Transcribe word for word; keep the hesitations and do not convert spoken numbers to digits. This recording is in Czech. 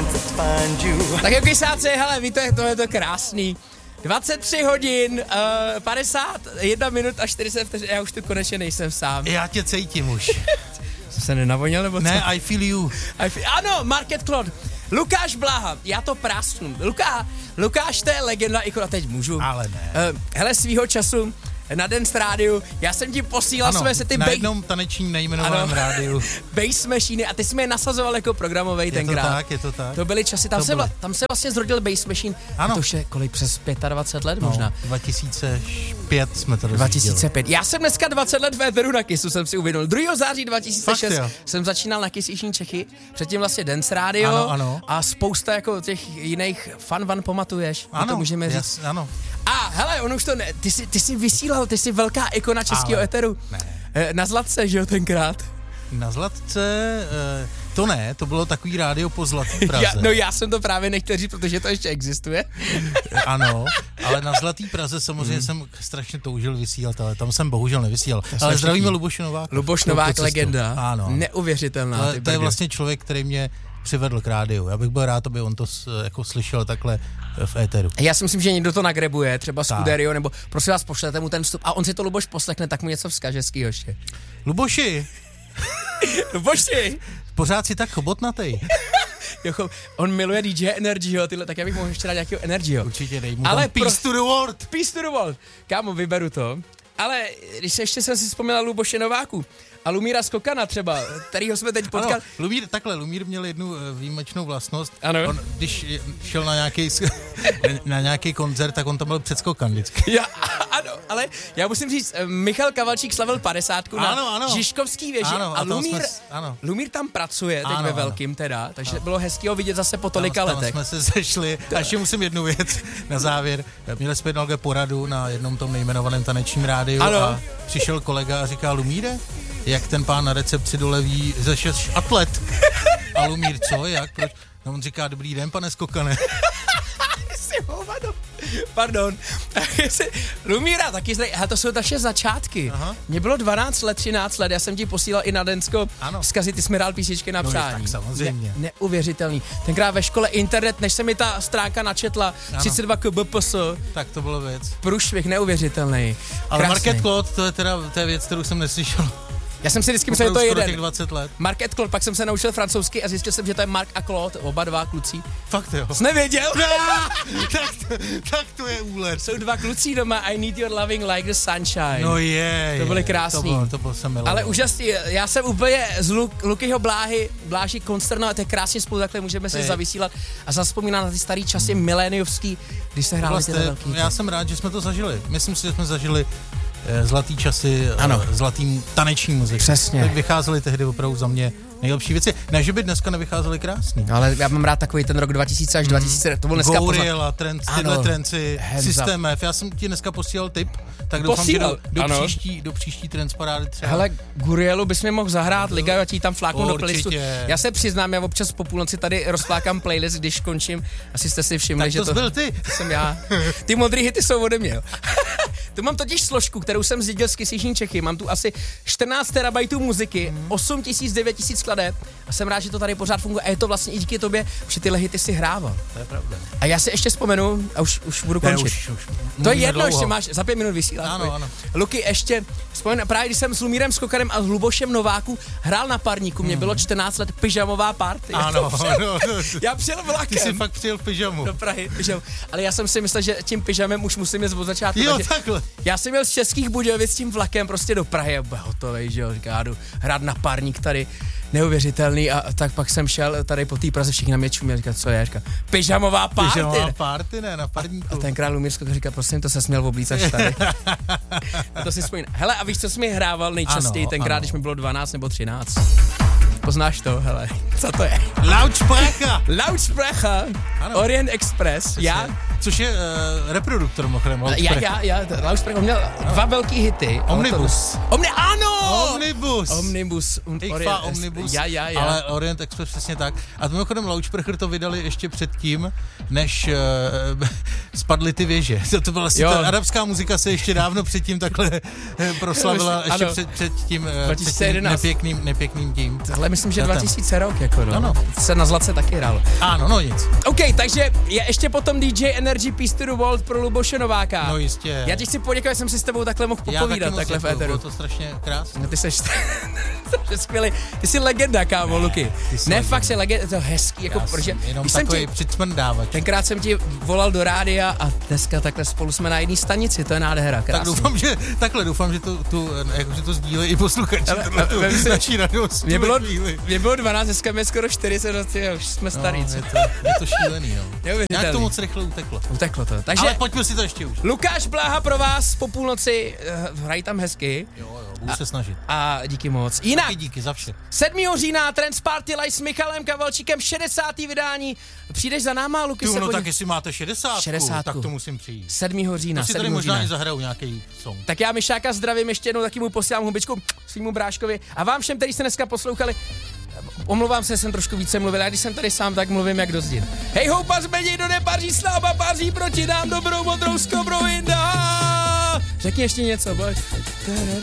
Tak jo, kysáci, hele, víte, to je to krásný. dvacet tři hodin, uh, padesát jedna minut a čtyřicet vteřin, já už tu konečně nejsem sám. Já tě cítím už. Jsem se nenavonil, nebo co? Ne, I feel you. I feel, ano, Market Claude. Lukáš Blaha, já to prásknu. Luká, Lukáš, to je legenda, i a teď můžu. Ale ne. Uh, hele, svýho času na Dance rádiu, já jsem ti posílal ano, své sety na bej... jednom taneční nejmenovaném rádiu. Bass Machine a ty jsi mi je nasazoval jako programovej tenkrát. Je to tak, je to tak. To byly časy, tam, se, vla, tam se vlastně zrodil Bass Machine. Ano. To už je kolik, přes dvacet pět let no, možná. dva tisíce pět jsme to rozjížděli. dva tisíce pět. Já jsem dneska dvacet let v éteru na Kissu, jsem si uvědomil. druhého září dva tisíce šest Fakt, jsem začínal na Kiss Jižní Čechy, předtím vlastně Dance Radio ano, ano. a spousta jako těch jiných fun van pamatuješ. Ano, to můžeme říct. Jas, ano. A hele, on už to ne, ty jsi, ty jsi vysílal, ty jsi velká ikona českého éteru. Ne. Na Zlatce, že jo, tenkrát. Na Zlatce, to ne, to bylo takový rádio po Zlatý Praze. Já, no já jsem to právě nechtěl říct, protože to ještě existuje. Ano, ale na Zlatý Praze samozřejmě hmm. jsem strašně toužil vysílat, ale tam jsem bohužel nevysílal. Ale zdravíme Luboše Nováka. Luboš Novák, legenda. Ano. Neuvěřitelná. Ale to je vlastně člověk, který mě přivedl k rádiu. Já bych byl rád, aby on to jako slyšel takhle v éteru. Já si myslím, že někdo to nagrebuje, třeba Scuderio, nebo prosím vás, pošlete mu ten vstup a on si to Luboš poslechne, tak mu něco vzkaže hezkýho ještě. Luboši! Luboši! Pořád si tak chobotnatej. Jo, on miluje D J Energyho, tyhle, tak já bych mohl ještě dát nějakého Energyho. Určitě dej mu ale tam Peace pro... to the world. Peace to the world. Kámo, vyberu to. Ale když se ještě jsem si vzpomněla Luboše Nováku a Lumíra Skokana třeba, kterýho jsme teď potkali. Ano, Lumír, takhle, Lumír měl jednu výjimečnou vlastnost. Ano. On, když šel na nějaký, na nějaký koncert, tak on tam byl předskokan vždycky. Já, ano, ale já musím říct, Michal Kavalčík slavil padesátku na ano, ano. Žižkovský věži ano, a, a Lumír, jsme, ano. Lumír tam pracuje teď ano, ve ano. velkým teda, takže ano. bylo hezký ho vidět zase po tolika tam, letech. Tam jsme se sešli a ještě musím jednu věc na závěr. Měli jsme jednou poradu na jednom tom nejmenovaném tanečním rádiu ano. a přišel kolega a říká: Lumíre, jak ten pán na recepci doleví, zašel atlet. A Lumír, co, jak, proč? No on říká: dobrý den, pane Skokane. Pardon. Lumíra taky zde, a to jsou naše začátky. Aha. Mně bylo dvanáct let, třináct let, já jsem ti posílal i na Densko vzkazy, ty jsi mi dál písničky na přání. No, tak samozřejmě. Ne, neuvěřitelný. Tenkrát ve škole internet, než se mi ta stránka načetla, ano. třicet dva K B P S. Tak to bylo věc. Průšvih, neuvěřitelný. Ale Market Claude, to je teda to je věc, kterou jsem neslyšel. Já jsem si vždycky myslel, že to je jeden. Těch dvacet let. Market Claude, pak jsem se naučil francouzsky a zjistil jsem, že to je Mark a Claude, oba dva kluci. Fakt jo. Jsi nevěděl? Ne, tak, to, tak to je úlet. Jsou dva kluci doma, I need your loving like the sunshine. No je. To byly krásný. To bylo, to bylo jsem miloval. Ale úžasný, já jsem úplně z Luk, Lukyho Bláhy, Bláži konsternovat, to je krásně spolu, takhle můžeme si zavysílat a zazpomínat na ty starý časy hmm. miléniovský, když se hráli vlastně, ty velký. Já jsem rád, že jsme to zažili. Myslím si, že jsme zažili zlatý časy, ano. zlatým taneční muziky. Přesně. Tak vycházely tehdy opravdu za mě nejlepší věci. Ne, že by dneska nevycházely krásný. Ale já mám rád takový ten rok dva tisíce až dva tisíce, to byl dneska Goriela, trends, tyhle trenci, Systém F. Já jsem ti dneska posílal tip, tak doufám, že do, do příští, do příští trends parády třeba. Hele, Gurielu bys mi mohl zahrát, Liga, já ti tam fláknu do playlistu. Já se přiznám, já občas po půlnoci tady rozflákám playlist, když končím. Asi jste si všimli, tak že to, to byl ty. jsem já. Ty modrý hity jsou ode mě. Tu mám totiž složku, kterou jsem zdědil z Kiss Jižní Čechy. Mám tu asi čtrnáct terabajtů muziky, hmm. osm tisíc, devět tisíc skladeb a jsem rád, že to tady pořád funguje a je to vlastně i díky tobě, že tyhle hity si hrával. To je pravda. A já si ještě vzpomenu, a už, už budu končit. Ne, už, už to je jedno, že máš za pět minut vysílat. Ano, ano. Luky, ještě vzpomenu, právě když jsem s Lumírem Skokanem a s Lubošem Nováku hrál na parníku, mě hmm. bylo čtrnáct let, pyžamová party. Ano, přijel, no, no, já přijel vlakem. Ty jsi fakt přijel v pyžamu. Do Prahy, pyžam. Ale já jsem si myslel, že tím pyžamem už musím jít od začátku. Jo, takhle. Já jsem měl z Českých Budějovic s tím vlakem prostě do Prahy a byl hotovej, že jo, říká, jdu hrát na parník tady, neuvěřitelný a tak pak jsem šel tady po té Praze, všichni na mě čuměli, říká, co je, říká, pyžamová party. Pyžamová party, ne, na parníku. A tenkrát Lumír Skokana říká, prosím, to se směl oblícač tady. A to si spojím. Hele, a víš, co jsi mi hrával nejčastěji ano, tenkrát, ano. když mi bylo dvanáct nebo třináct? Poznáš to, hele, co to je? Lautsprecher. Lautsprecher. Ano. Orient Express. Přesně. Já. Což je uh, reproduktor, mimochodem. Já, já, já, Lautsprecher měl ano. dva velký hity. Omnibus. Omni, ano, Omnibus. Omnibus. Ich fahr Omnibus. Ja, ja, ja. Ale Orient Express přesně tak. A mimochodem Lautsprecher to vydali ještě předtím, než uh, spadly ty věže. To, to byla vlastně ta arabská muzika se ještě dávno předtím takhle proslavila, ještě před, před tím, před tím nepěkným, nepěkným tím. Tohle myslím, že dva tisíce rok, jako no. Ano. Se na Zlatce taky hrálo. Ano, no nic. OK, takže je ještě potom D J Energy Piece to the World pro Luboše Nováka. No jistě. Já ti chci poděkovat, jsem si s tebou takhle mohl popovídat, takhle v éteru. Bylo to strašně krásné. No ty seš strašně skvělý. Ty jsi legenda, kámo, Luky. Ne, fakt jsi legenda, to je hezký, jako, protože... Jenom takový přicmrdávač. Tenkrát jsem ti volal do rádia a dneska takhle spolu jsme na jedné stanici, to je nádhera, krásný. Tak doufám, že takhle doufám, že to, tu, jako, že to sdílejí i posluchači. Naší radost. Mě bylo, mě bylo dvanáct, dneska mě skoro čtyřicet, už jsme starý. No, je, to, je to šílený, no. Jak to moc rychle uteklo. Uteklo to. Takže, ale pojďme si to ještě už. Lukáš Bláha pro vás po půlnoci, uh, hrají tam hezky. Jo, jo, budu se snažit. A díky moc. Jinak. Taky díky za vše. sedmého října Trans Party Live s Michalem Kavalčíkem, šedesátý vydání. Přijdeš za náma, Luky? Ty, no tak jestli máte šedesátku, šedesátku, tak to musím přijít. sedmého října. To si tady možná i zahraju nějaký song. Tak já Mišáka zdravím ještě jednou, taky mu posílám hubičku svýmu bráškovi. A vám všem, kteří jste dneska poslouchali, omlouvám se, jsem trošku více mluvil, a když jsem tady sám, tak mluvím jak do zdin. Hej ho, pařmeni, do nepaří sláva, paří proti nám dobrou modrou skobrou inda. Řekni ještě něco, boj.